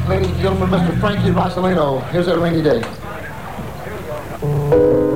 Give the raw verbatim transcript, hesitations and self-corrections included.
ladies and gentlemen, Mister Frankie Rosolino. Here's a rainy day.